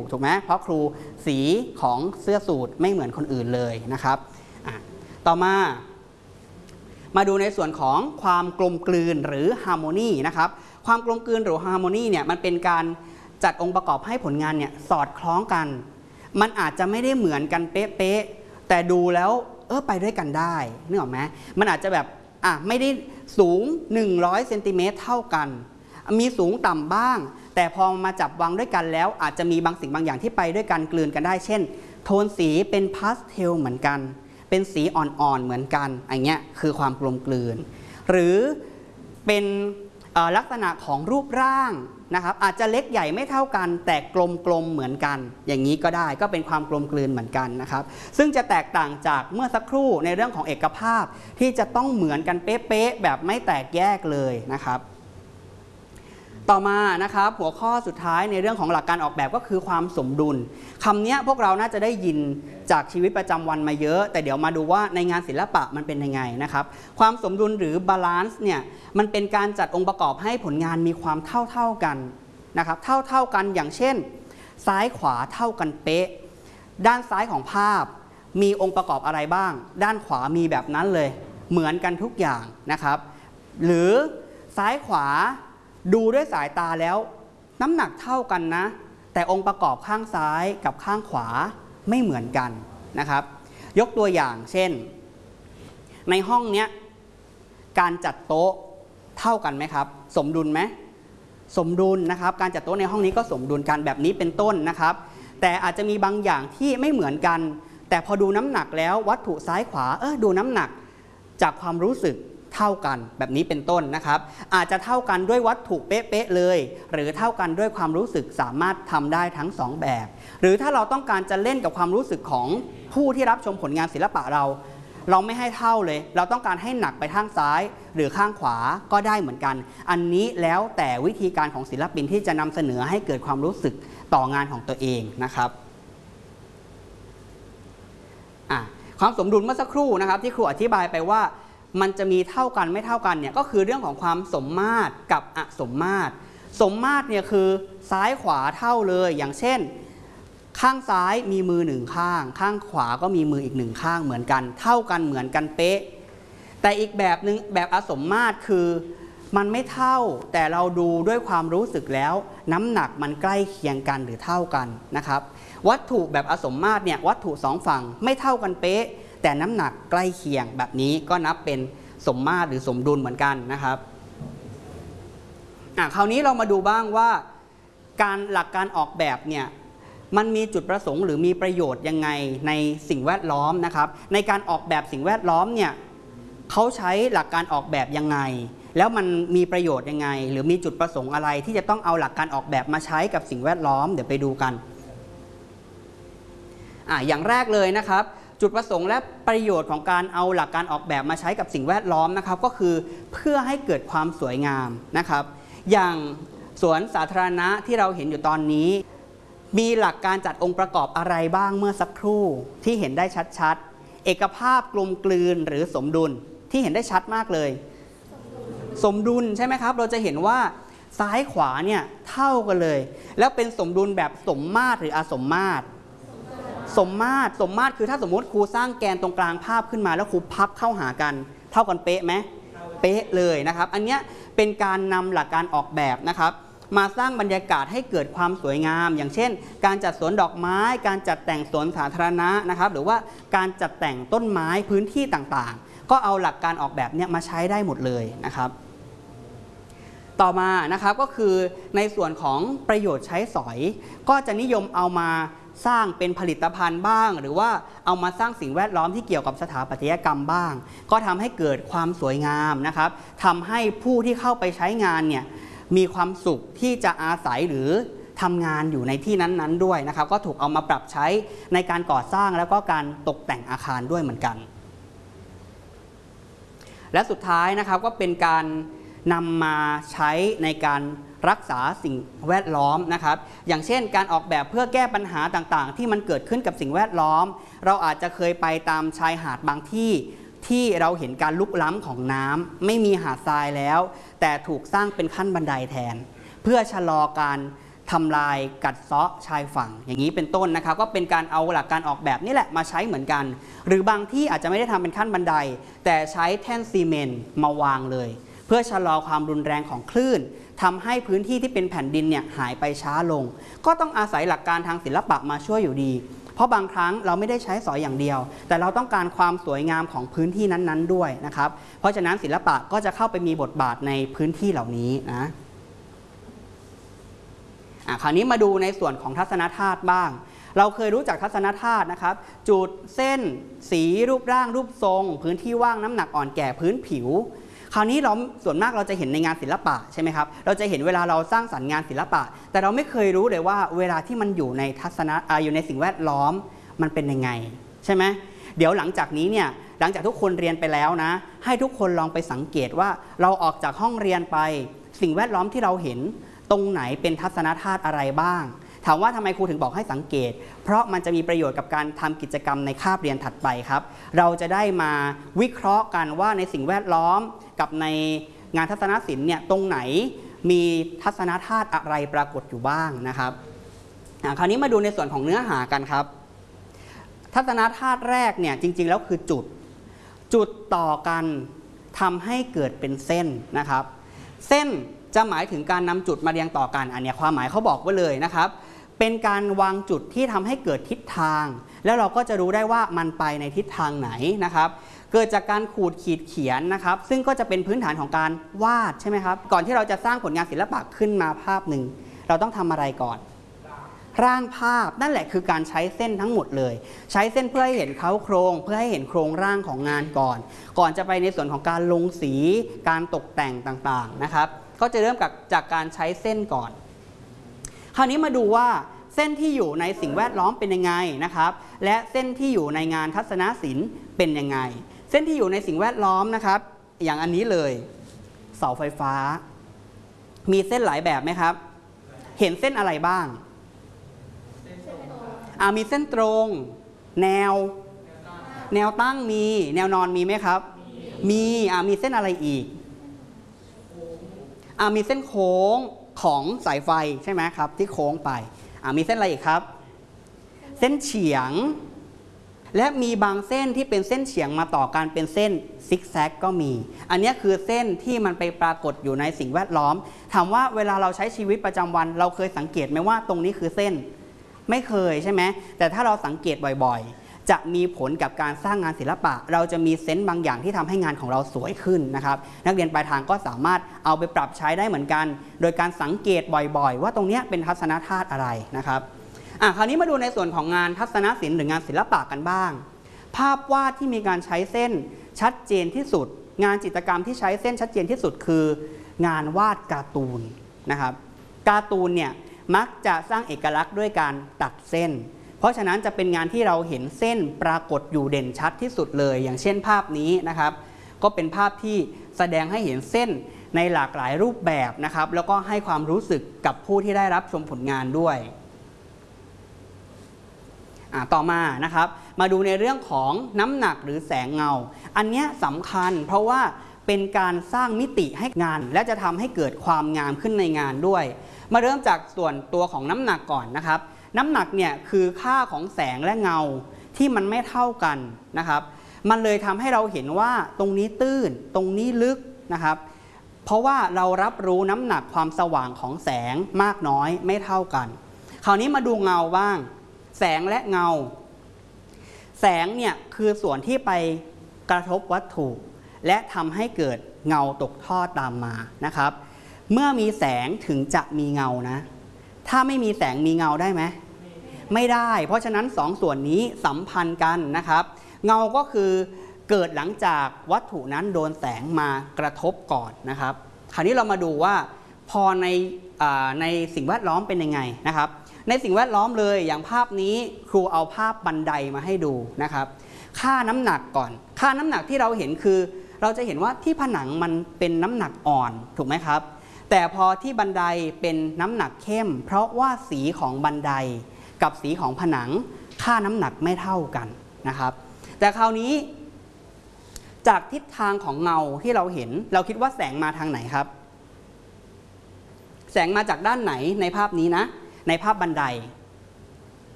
ถูกไหมเพราะครูสีของเสื้อสูทไม่เหมือนคนอื่นเลยนะครับต่อมาดูในส่วนของความกลมกลืนหรือฮาร์โมนีนะครับความกลมกลืนหรือฮาร์โมนีเนี่ยมันเป็นการจัดองค์ประกอบให้ผลงานเนี่ยสอดคล้องกันมันอาจจะไม่ได้เหมือนกันเป๊ะๆแต่ดูแล้วไปด้วยกันได้นึกออกไหมมันอาจจะแบบไม่ได้สูง100 เซนติเมตรเท่ากันมีสูงต่ำบ้างแต่พอมาจับวางด้วยกันแล้วอาจจะมีบางสิ่งบางอย่างที่ไปด้วยกันกลืนกันได้เช่นโทนสีเป็นพาสเทลเหมือนกันเป็นสีอ่อนๆเหมือนกันอย่างเงี้ยคือความกลมกลืนหรือเป็นลักษณะของรูปร่างนะครับอาจจะเล็กใหญ่ไม่เท่ากันแต่กลมๆเหมือนกันอย่างนี้ก็ได้ก็เป็นความกลมกลืนเหมือนกันนะครับซึ่งจะแตกต่างจากเมื่อสักครู่ในเรื่องของเอกภาพที่จะต้องเหมือนกันเป๊ะๆแบบไม่แตกแยกเลยนะครับต่อมานะครับหัวข้อสุดท้ายในเรื่องของหลักการออกแบบก็คือความสมดุลคำนี้พวกเราน่าจะได้ยินจากชีวิตประจำวันมาเยอะแต่เดี๋ยวมาดูว่าในงานศิลปะมันเป็นยังไงนะครับความสมดุลหรือบาลานซ์เนี่ยมันเป็นการจัดองค์ประกอบให้ผลงานมีความเท่ากันนะครับเท่ากันอย่างเช่นซ้ายขวาเท่ากันเป๊ะด้านซ้ายของภาพมีองค์ประกอบอะไรบ้างด้านขวามีแบบนั้นเลยเหมือนกันทุกอย่างนะครับหรือซ้ายขวาดูด้วยสายตาแล้วน้ำหนักเท่ากันนะแต่องค์ประกอบข้างซ้ายกับข้างขวาไม่เหมือนกันนะครับยกตัวอย่างเช่นในห้องนี้การจัดโต๊ะเท่ากันไหมครับสมดุลไหมสมดุลนะครับการจัดโต๊ะในห้องนี้ก็สมดุลกันแบบนี้เป็นต้นนะครับแต่อาจจะมีบางอย่างที่ไม่เหมือนกันแต่พอดูน้ำหนักแล้ววัตถุซ้ายขวาดูน้ำหนักจากความรู้สึกเท่ากันแบบนี้เป็นต้นนะครับอาจจะเท่ากันด้วยวัตถุเป๊ะๆเลยหรือเท่ากันด้วยความรู้สึกสามารถทำได้ทั้ง2แบบหรือถ้าเราต้องการจะเล่นกับความรู้สึกของผู้ที่รับชมผลงานศิลปะเราไม่ให้เท่าเลยเราต้องการให้หนักไปข้างซ้ายหรือข้างขวาก็ได้เหมือนกันอันนี้แล้วแต่วิธีการของศิลปินที่จะนำเสนอให้เกิดความรู้สึกต่องานของตัวเองนะครับความสมดุลเมื่อสักครู่นะครับที่ครูอธิบายไปว่ามันจะมีเท่ากันไม่เท่ากันเนี่ยก็คือเรื่องของความสมมาตรกับอสมมาตรสมมาตรเนี่ยคือซ้ายขวาเท่าเลยอย่างเช่นข้างซ้ายมีมือหนึ่งข้างข้างขวาก็มีมืออีกหนึ่งข้างเหมือนกันเท่ากันเหมือนกันเป๊ะแต่อีกแบบหนึ่งแบบอสมมาตรคือมันไม่เท่าแต่เราดูด้วยความรู้สึกแล้วน้ำหนักมันใกล้เคียงกันหรือเท่ากันนะครับวัตถุแบบอสมมาตรเนี่ยวัตถุสองฝั่งไม่เท่ากันเป๊ะแต่น้ำหนักใกล้เคียงแบบนี้ก็นับเป็นสมมาตรหรือสมดุลเหมือนกันนะครับคราวนี้เรามาดูบ้างว่าหลักการออกแบบเนี่ยมันมีจุดประสงค์หรือมีประโยชน์ยังไงในสิ่งแวดล้อมนะครับในการออกแบบสิ่งแวดล้อมเนี่ยเขาใช้หลักการออกแบบยังไงแล้วมันมีประโยชน์ยังไงหรือมีจุดประสงค์อะไรที่จะต้องเอาหลักการออกแบบมาใช้กับสิ่งแวดล้อมเดี๋ยวไปดูกันอย่างแรกเลยนะครับจุดประสงค์และประโยชน์ของการเอาหลักการออกแบบมาใช้กับสิ่งแวดล้อมนะครับก็คือเพื่อให้เกิดความสวยงามนะครับอย่างสวนสาธารณะที่เราเห็นอยู่ตอนนี้มีหลักการจัดองค์ประกอบอะไรบ้างเมื่อสักครู่ที่เห็นได้ชัดๆเอกภาพกลมกลืนหรือสมดุลที่เห็นได้ชัดมากเลยสมดุลใช่ไหมครับเราจะเห็นว่าซ้ายขวาเนี่ยเท่ากันเลยแล้วเป็นสมดุลแบบสมมาตรหรืออสมมาตรสมมาตรคือถ้าสมมติครูสร้างแกนตรงกลางภาพขึ้นมาแล้วครูพับเข้าหากันเท่ากันเป๊ะไหมเป๊ะเลยนะครับอันนี้เป็นการนำหลักการออกแบบนะครับมาสร้างบรรยากาศให้เกิดความสวยงามอย่างเช่นการจัดสวนดอกไม้การจัดแต่งสวนสาธารณะนะครับหรือว่าการจัดแต่งต้นไม้พื้นที่ต่างๆก็เอาหลักการออกแบบนี้มาใช้ได้หมดเลยนะครับต่อมานะครับก็คือในส่วนของประโยชน์ใช้สอยก็จะนิยมเอามาสร้างเป็นผลิตภัณฑ์บ้างหรือว่าเอามาสร้างสิ่งแวดล้อมที่เกี่ยวกับสถาปัตยกรรมบ้างก็ทำให้เกิดความสวยงามนะครับทำให้ผู้ที่เข้าไปใช้งานเนี่ยมีความสุขที่จะอาศัยหรือทำงานอยู่ในที่นั้นๆด้วยนะครับก็ถูกเอามาปรับใช้ในการก่อสร้างแล้วก็การตกแต่งอาคารด้วยเหมือนกันและสุดท้ายนะครับก็เป็นการนำมาใช้ในการรักษาสิ่งแวดล้อมนะครับอย่างเช่นการออกแบบเพื่อแก้ปัญหาต่างๆที่มันเกิดขึ้นกับสิ่งแวดล้อมเราอาจจะเคยไปตามชายหาดบางที่ที่เราเห็นการลุกล้ำของน้ำไม่มีหาดทรายแล้วแต่ถูกสร้างเป็นขั้นบันไดแทนเพื่อชะลอการทำลายกัดเซาะชายฝั่งอย่างนี้เป็นต้นนะครับก็เป็นการเอาหลักการออกแบบนี่แหละมาใช้เหมือนกันหรือบางที่อาจจะไม่ได้ทำเป็นขั้นบันไดแต่ใช้แท่นซีเมนต์มาวางเลยเพื่อชะลอความรุนแรงของคลื่นทำให้พื้นที่ที่เป็นแผ่นดินเนี่ยหายไปช้าลงก็ต้องอาศัยหลักการทางศิลปะมาช่วยอยู่ดีเพราะบางครั้งเราไม่ได้ใช้สอยอย่างเดียวแต่เราต้องการความสวยงามของพื้นที่นั้นๆด้วยนะครับเพราะฉะนั้นศิลปะก็จะเข้าไปมีบทบาทในพื้นที่เหล่านี้นะคราวนี้มาดูในส่วนของทัศนธาตุบ้างเราเคยรู้จักทัศนธาตุนะครับจุดเส้นสีรูปร่างรูปทรงพื้นที่ว่างน้ำหนักอ่อนแก่พื้นผิวคราวนี้เราส่วนมากเราจะเห็นในงานศิลปะใช่ไหมครับเราจะเห็นเวลาเราสร้างสรรค์งานศิลปะแต่เราไม่เคยรู้เลยว่าเวลาที่มันอยู่ในอยู่ในสิ่งแวดล้อมมันเป็นยังไงใช่ไหมเดี๋ยวหลังจากนี้เนี่ยหลังจากทุกคนเรียนไปแล้วนะให้ทุกคนลองไปสังเกตว่าเราออกจากห้องเรียนไปสิ่งแวดล้อมที่เราเห็นตรงไหนเป็นทัศนธาตุอะไรบ้างถามว่าทำไมครูถึงบอกให้สังเกตเพราะมันจะมีประโยชน์กับการทำกิจกรรมในคาบเรียนถัดไปครับเราจะได้มาวิเคราะห์กันว่าในสิ่งแวดล้อมกับในงานทัศนศิลป์เนี่ยตรงไหนมีทัศนธาตุอะไรปรากฏอยู่บ้างนะครับคราวนี้มาดูในส่วนของเนื้อหากันครับทัศนธาตุแรกเนี่ยจริงๆแล้วคือจุดต่อกันทำให้เกิดเป็นเส้นนะครับเส้นจะหมายถึงการนำจุดมาเรียงต่อกันอันนี้ความหมายเขาบอกไว้เลยนะครับเป็นการวางจุดที่ทำให้เกิดทิศทางแล้วเราก็จะรู้ได้ว่ามันไปในทิศทางไหนนะครับเกิดจากการขูดขีดเขียนนะครับซึ่งก็จะเป็นพื้นฐานของการวาดใช่ไหมครับก่อนที่เราจะสร้างผลงานศิลปะขึ้นมาภาพหนึ่งเราต้องทำอะไรก่อนร่างภาพนั่นแหละคือการใช้เส้นทั้งหมดเลยใช้เส้นเพื่อให้เห็นเค้าโครงเพื่อให้เห็นโครงร่างของงานก่อนจะไปในส่วนของการลงสีการตกแต่งต่างๆนะครับก็จะเริ่มจากการใช้เส้นก่อนคราวนี้มาดูว่าเส้นที่อยู่ในสิ่งแวดล้อมเป็นยังไงนะครับและเส้นที่อยู่ในงานทัศนศิลป์เป็นยังไงเส้นที่อยู่ในสิ่งแวดล้อมนะครับอย่างอันนี้เลยเสาไฟฟ้ามีเส้นหลายแบบไหมครับเห็นเส้นอะไรบ้างมีเส้นตรงแนวตั้งมีแนวนอนมีไหมครับมีเส้นอะไรอีกมีเส้นโค้งของสายไฟใช่ไหมครับที่โค้งไปมีเส้นอะไรอีกครับเส้นเฉียงและมีบางเส้นที่เป็นเส้นเฉียงมาต่อกันเป็นเส้นซิกแซกก็มีอันนี้คือเส้นที่มันไปปรากฏอยู่ในสิ่งแวดล้อมถามว่าเวลาเราใช้ชีวิตประจำวันเราเคยสังเกตไหมว่าตรงนี้คือเส้นไม่เคยใช่ไหมแต่ถ้าเราสังเกตบ่อยๆจะมีผลกับการสร้างงานศิลปะเราจะมีเซนส์บางอย่างที่ทำให้งานของเราสวยขึ้นนะครับนักเรียนปลายทางก็สามารถเอาไปปรับใช้ได้เหมือนกันโดยการสังเกตบ่อยๆว่าตรงนี้เป็นทัศนธาตุอะไรนะครับคราวนี้มาดูในส่วนของงานทัศนศิลป์หรืองานศิลปะกันบ้างภาพวาดที่มีการใช้เส้นชัดเจนที่สุดงานจิตรกรรมที่ใช้เส้นชัดเจนที่สุดคืองานวาดการ์ตูนนะครับการ์ตูนเนี่ยมักจะสร้างเอกลักษณ์ด้วยการตัดเส้นเพราะฉะนั้นจะเป็นงานที่เราเห็นเส้นปรากฏอยู่เด่นชัดที่สุดเลยอย่างเช่นภาพนี้นะครับก็เป็นภาพที่แสดงให้เห็นเส้นในหลากหลายรูปแบบนะครับแล้วก็ให้ความรู้สึกกับผู้ที่ได้รับชมผลงานด้วยต่อมานะครับมาดูในเรื่องของน้ำหนักหรือแสงเงาอันนี้สำคัญเพราะว่าเป็นการสร้างมิติให้งานและจะทำให้เกิดความงามขึ้นในงานด้วยมาเริ่มจากส่วนตัวของน้ำหนักก่อนนะครับน้ำหนักเนี่ยคือค่าของแสงและเงาที่มันไม่เท่ากันนะครับมันเลยทำให้เราเห็นว่าตรงนี้ตื้นตรงนี้ลึกนะครับเพราะว่าเรารับรู้น้ำหนักความสว่างของแสงมากน้อยไม่เท่ากันคราวนี้มาดูเงาบ้างแสงและเงาแสงเนี่ยคือส่วนที่ไปกระทบวัตถุและทำให้เกิดเงาตกทอดตามมานะครับเมื่อมีแสงถึงจะมีเงานะถ้าไม่มีแสงมีเงาได้ไหมไม่ได้เพราะฉะนั้นสองส่วนนี้สัมพันธ์กันนะครับเงาก็คือเกิดหลังจากวัตถุนั้นโดนแสงมากระทบก่อนนะครับคราวนี้เรามาดูว่าพอในสิ่งแวดล้อมเป็นยังไงนะครับในสิ่งแวดล้อมเลยอย่างภาพนี้ครูเอาภาพบันไดมาให้ดูนะครับค่าน้ำหนักก่อนค่าน้ำหนักที่เราเห็นคือเราจะเห็นว่าที่ผนังมันเป็นน้ำหนักอ่อนถูกไหมครับแต่พอที่บันไดเป็นน้ำหนักเข้มเพราะว่าสีของบันไดกับสีของผนังค่าน้ำหนักไม่เท่ากันนะครับแต่คราวนี้จากทิศทางของเงาที่เราเห็นเราคิดว่าแสงมาทางไหนครับแสงมาจากด้านไหนในภาพนี้นะในภาพบันได